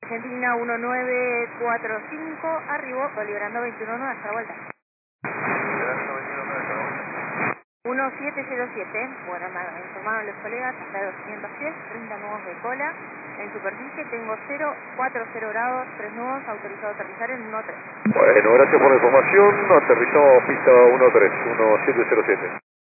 Argentina 1945, arribó, liberando 21 hasta la vuelta. Liberando 21 hasta la vuelta. 1707, bueno, me informaron los colegas, hasta 200 pies, 30 nudos de cola. En superficie tengo 0,40 grados, 3 nudos, autorizado a aterrizar en 1.3. Bueno, gracias por la información. Aterrizamos pista 13, 1707.